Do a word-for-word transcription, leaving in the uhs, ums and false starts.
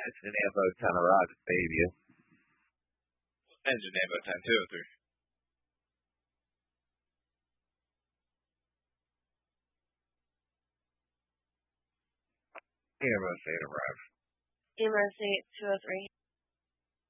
Engine Ammo ten of rocket, baby. Engine Ammo ten two oh three. Ammo state arrived. Ammo state two oh three.